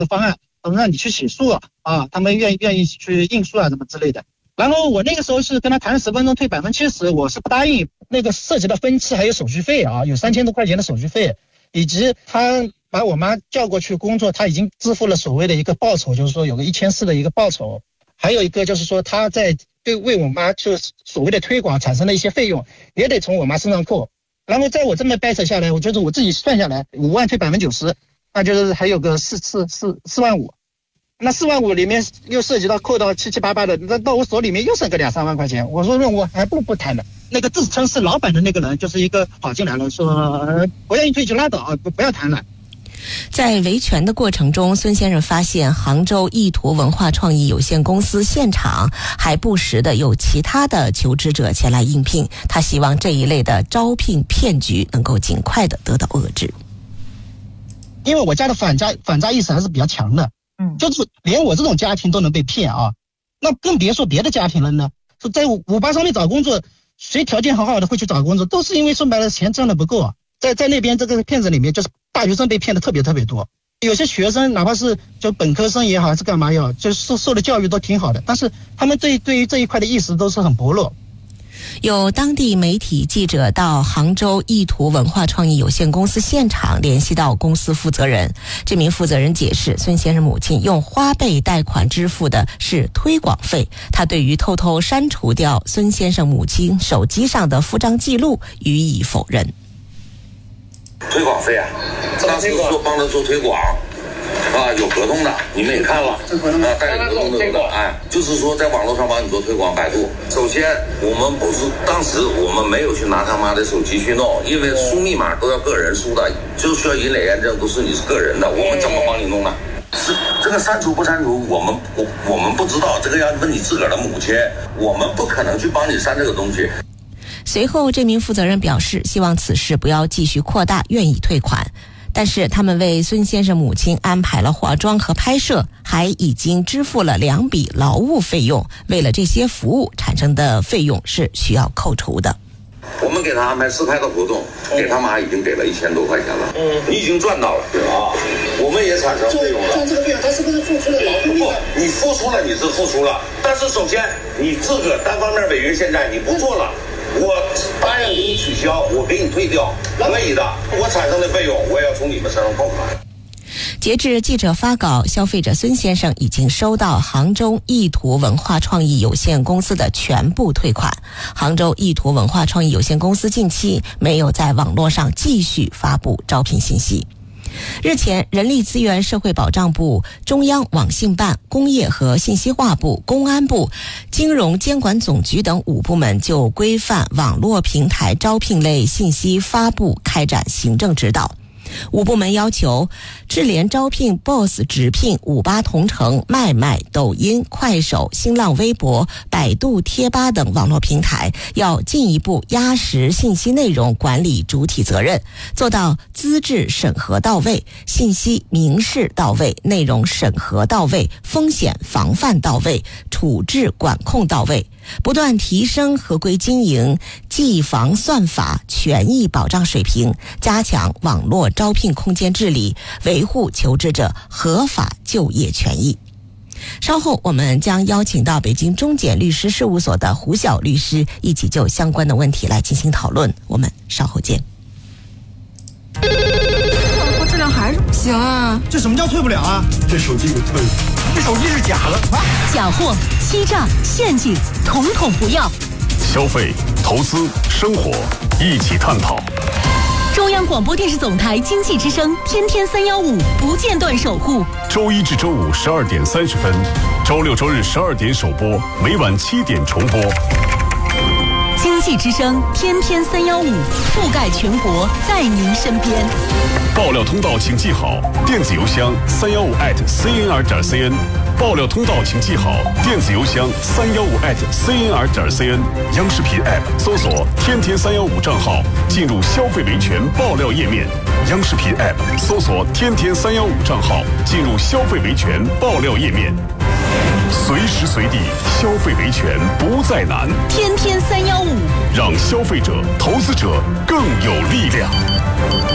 方案，让你去写数啊，他们愿意去印数啊什么之类的。然后我那个时候是跟他谈10分钟退70%，我是不答应，那个涉及到分期还有手续费啊，有3000多块钱的手续费，以及他把我妈叫过去工作，他已经支付了所谓的一个报酬，就是说有个1400的一个报酬，还有一个就是说他在为我妈就是所谓的推广产生的一些费用也得从我妈身上扣。然后在我这么掰扯下来，我觉得我自己算下来5万退90%，那就是还有个4万5。那4万5里面又涉及到扣到7七八八的，那到我手里面又剩个2-3万块钱。我说我还不如不谈了。那个自称是老板的那个人就是一个跑进来了，说不愿意退就拉倒啊，不要谈了。 在维权的过程中，孙先生发现杭州意图文化创意有限公司现场还不时的有其他的求职者前来应聘，他希望这一类的招聘骗局能够尽快的得到遏制。 因为我家的反诈意识还是比较强的，就是连我这种家庭都能被骗啊，那更别说别的家庭了呢。说在588上面找工作，谁条件很好的会去找工作，都是因为说白了钱挣的不够啊。在那边这个骗子里面，就是大学生被骗的特别多，有些学生哪怕是就本科生也好，还是干嘛也好，就是受的教育都挺好的，但是他们对于这一块的意识都是很薄弱。 有当地媒体记者到杭州意图文化创意有限公司现场联系到公司负责人，这名负责人解释，孙先生母亲用花呗贷款支付的是推广费，他对于偷偷删除掉孙先生母亲手机上的付账记录予以否认。 推广费啊，当时说帮他做推广啊，有合同的，你们也看了啊，带有合同的，就是说在网络上帮你做推广，百度。首先我们不是当时我们没有去拿他妈的手机去弄，因为输密码都要个人输的，就需要银垒验证，都是你是个人的，我们怎么帮你弄呢？是这个删除不删除，我们不知道，这个要问你自个儿的母亲，我们不可能去帮你删这个东西。 随后这名负责人表示，希望此事不要继续扩大，愿意退款。但是他们为孙先生母亲安排了化妆和拍摄，还已经支付了2笔劳务费用，为了这些服务产生的费用是需要扣除的。 我们给他安排试拍的活动，给他妈已经给了1000多块钱了，你已经赚到了啊，我们也产生费用了。赚这个费用，他是不是付出了劳动力？不，你付出了，你是付出了，但是首先你自个单方面违约，现在你不做了。我答应给你取消，我给你退掉，可以的。我产生的费用，我也要从你们身上扣款。 截至记者发稿，消费者孙先生已经收到杭州意图文化创意有限公司的全部退款。杭州意图文化创意有限公司近期没有在网络上继续发布招聘信息。日前，人力资源社会保障部、中央网信办、工业和信息化部、公安部、金融监管总局等5部门就规范网络平台招聘类信息发布开展行政指导。5部门要求智联招聘、BOSS 直聘、58同城、麦麦、抖音、快手、新浪微博、百度贴吧等网络平台要进一步压实信息内容管理主体责任，做到资质审核到位、信息明示到位、内容审核到位、风险防范到位、处置管控到位，不断提升合规经营、技防算法权益保障水平，加强网络招聘空间治理，维护求职者合法就业权益。稍后我们将邀请到北京中检律师事务所的胡晓律师一起就相关的问题来进行讨论，我们稍后见。 我质量还是不行啊！ 这什么叫退不了啊？这手机给退了，这手机是假的啊！ 假货、欺诈、陷阱，统统不要。 消费、投资、生活，一起探讨。 中央广播电视总台经济之声，天天315，不间断守护。 周一至周五12点30分，周六周日12点首播，每晚7点重播。 经济之声，天天315，覆盖全国，在您身边。 爆料通道请记好，电子邮箱315@cnr.cn。爆料通道请记好，电子邮箱315@cnr.cn。央视频 App 搜索“天天315”账号，进入消费维权爆料页面。央视频 App 搜索“天天315”账号，进入消费维权爆料页面。随时随地消费维权不再难， 天天315， 让消费者、投资者更有力量。